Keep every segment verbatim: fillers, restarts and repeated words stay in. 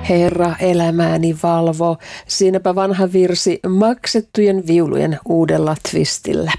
Herra elämääni valvo, siinäpä vanha virsi maksettujen viulujen uudella twistillä.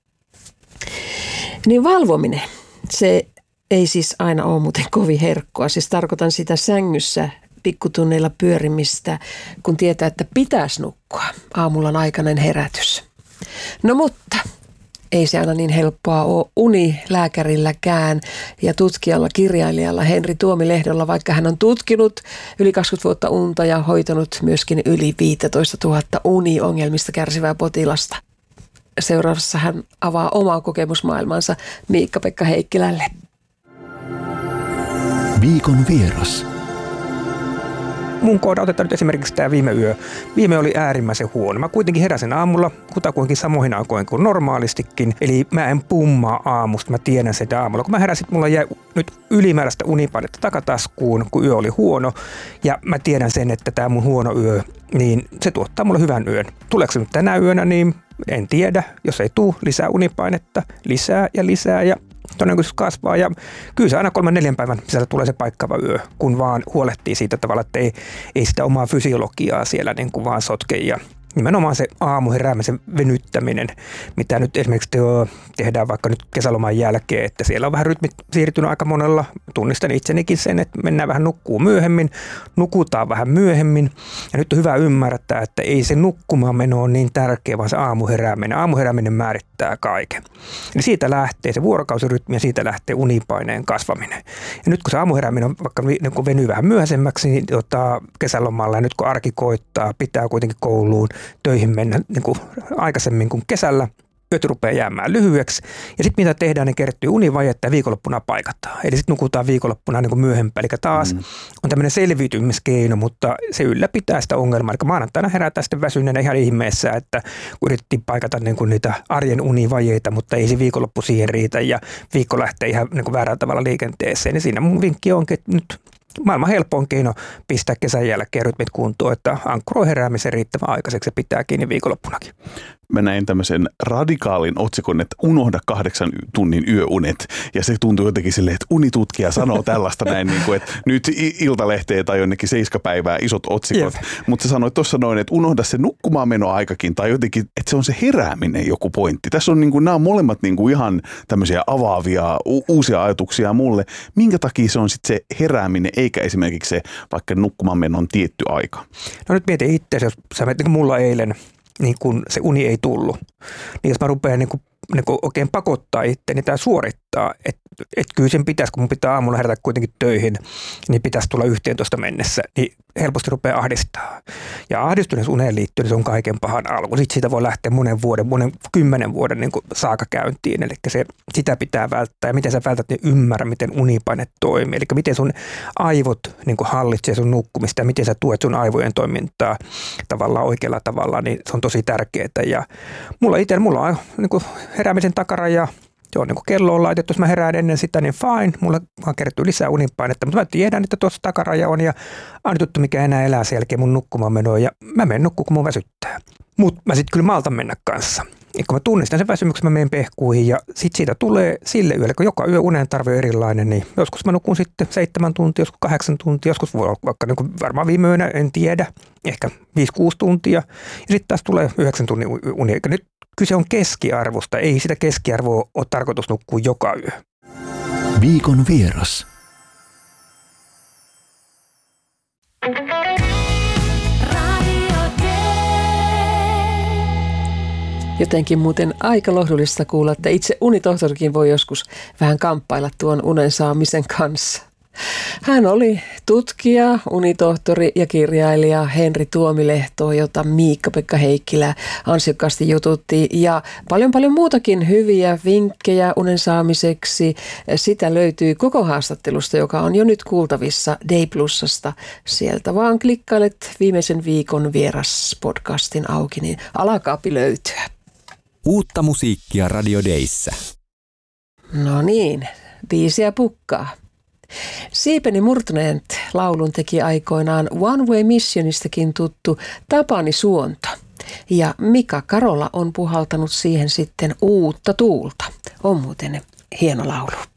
Niin valvominen, se ei siis aina ole muuten kovin herkkoa. Siis tarkoitan sitä sängyssä pikkutunneilla pyörimistä, kun tietää, että pitäisi nukkua. Aamulla on aikainen herätys. No mutta ei se aina niin helppoa ole unilääkärilläkään ja tutkijalla, kirjailijalla Henri Tuomilehdolla, vaikka hän on tutkinut yli kaksikymmentä vuotta unta ja hoitanut myöskin yli viisitoista tuhatta uniongelmista kärsivää potilasta. Seuraavassa hän avaa omaa kokemusmaailmansa Miikka-Pekka Heikkilälle. Viikon vieras. Mun kohdalla otetaan nyt esimerkiksi tämä viime yö. Viime oli äärimmäisen huono. Mä kuitenkin heräsin aamulla kutakuinkin samoihin aikoihin kuin normaalistikin. Eli mä en pummaa aamusta, mä tiedän sitä aamulla. Kun mä heräsin, mulla jäi nyt ylimääräistä unipainetta takataskuun, kun yö oli huono. Ja mä tiedän sen, että tämä mun huono yö, niin se tuottaa mulle hyvän yön. Tuleeko se nyt tänä yönä, niin en tiedä. Jos ei tule lisää unipainetta, lisää ja lisää ja todennäköisesti kasvaa ja kyllä se aina kolmen neljän päivän sisällä tulee se paikkaava yö, kun vaan huolehtii siitä tavalla, että ei, ei sitä omaa fysiologiaa siellä niin kuin vaan sotke ja nimenomaan se aamuheräämisen venyttäminen, mitä nyt esimerkiksi tehdään vaikka nyt kesäloman jälkeen, että siellä on vähän rytmit siirtynyt aika monella. Tunnistan itsenikin sen, että mennään vähän nukkuu myöhemmin, nukutaan vähän myöhemmin. Ja nyt on hyvä ymmärtää, että ei se nukkumaan meno ole niin tärkeä, vaan se aamuherääminen. Aamuherääminen määrittää kaiken. Eli siitä lähtee se vuorokausirytmi ja siitä lähtee unipaineen kasvaminen. Ja nyt kun se aamuherääminen on vaikka niin kun venyy vähän myöhäisemmäksi, niin tota, kesälomalla ja nyt kun arki koittaa, pitää kuitenkin kouluun töihin mennä niin kuin aikaisemmin kuin kesällä. Yöt rupeaa jäämään lyhyeksi. Ja sitten mitä tehdään, niin kertyy univajetta ja viikonloppuna paikataan. Eli sitten nukutaan viikonloppuna niin kuin myöhempään. Eli taas mm. on tämmöinen selviytymiskeino, mutta se ylläpitää sitä ongelmaa. Eli maanantaina herätään sitten väsyneenä ihan ihmeessä, että yritettiin paikata niin kuin niitä arjen univajeita, mutta ei se viikonloppu siihen riitä. Ja viikko lähtee ihan niin kuin väärällä tavalla liikenteeseen. Ja siinä mun vinkki onkin, että nyt maailman helpoin keino pistää kesän jälkeen rytmit kuntoon, että ankkuroi heräämisen riittävän aikaiseksi ja pitää kiinni viikonloppunakin. Mä näin tämmöisen radikaalin otsikon, että unohda kahdeksan tunnin yöunet. Ja se tuntuu jotenkin silleen, että unitutkija sanoo tällaista näin, niin kuin, että nyt Iltalehteen tai jonnekin seiskapäivää isot otsikot. Mutta sä sanoit tuossa noin, että unohda se nukkumaan menoaikakin tai jotenkin, että se on se herääminen joku pointti. Tässä on niin kuin, nämä on molemmat niin kuin ihan tämmöisiä avaavia u- uusia ajatuksia mulle. Minkä takia se on sitten se herääminen eikä esimerkiksi se vaikka nukkumaan menon tietty aika? No nyt mieti itse, jos sä menet niin kuin mulla eilen, niin kun se uni ei tullut, niin jos mä rupean niin kuin, niin kuin oikein pakottaa itteni tai suorittaa, että et kyllä sen pitäisi, kun mun pitää aamulla herätä kuitenkin töihin, niin pitäisi tulla yhteentoista mennessä, niin helposti rupeaa ahdistaa. Ja ahdistuneessa uneen liittyen se on kaiken pahan alku. Sitten siitä voi lähteä monen vuoden, monen kymmenen vuoden niin kuin saaka käyntiin, eli se, sitä pitää välttää. Ja miten sä vältät, niin ymmärrä, miten unipaine toimii. Eli miten sun aivot niin kuin hallitsee sun nukkumista ja miten sä tuet sun aivojen toimintaa tavallaan oikealla tavalla, niin se on tosi tärkeää. Ja mulla itse, mulla on niin kuin heräämisen takaraja. Se on niin kuin kello on laitettu, jos mä herään ennen sitä, niin fine, mulla vaan kertyy lisää unipainetta, mutta mä tiedän, että tuossa takaraja on ja ainut juttu, mikä enää elää sen jälkeen mun nukkumaan menoa ja mä menen nukkumaan, kun mun väsyttää. Mutta mä sitten kyllä maltan mennä kanssa. Ja kun mä tunnistan sen väsymyksen, mä menen pehkuihin ja sitten siitä tulee sille yölle, kun joka yö unen tarve on erilainen, niin joskus mä nukun sitten seitsemän tuntia, joskus kahdeksan tuntia, joskus voi olla vaikka niin kuin varmaan viime yönä, en tiedä, ehkä viisi kuusi tuntia ja sitten taas tulee yhdeksän tunnin uni. Eikä nyt kyse on keskiarvosta, ei sitä keskiarvoa ole tarkoitus nukkua joka yö. Viikon vieras. Jotenkin muuten aika lohdullista kuulla, että itse unitohtorikin voi joskus vähän kamppailla tuon unen saamisen kanssa. Hän oli tutkija, unitohtori ja kirjailija Henri Tuomilehto, jota Miikka-Pekka Heikkilä ansiokkaasti jututti. Ja paljon paljon muutakin hyviä vinkkejä unen saamiseksi. Sitä löytyy koko haastattelusta, joka on jo nyt kuultavissa Day Plusasta. Sieltä vaan klikkailet viimeisen viikon vieras podcastin auki, niin alakaapi löytyä. Uutta musiikkia Radio Dayssä. No niin, biisiä pukkaa. Siipeni murtuneet laulun teki aikoinaan One Way Missionistakin tuttu Tapani Suonto. Ja Mika Karola on puhaltanut siihen sitten uutta tuulta. On muuten hieno laulu.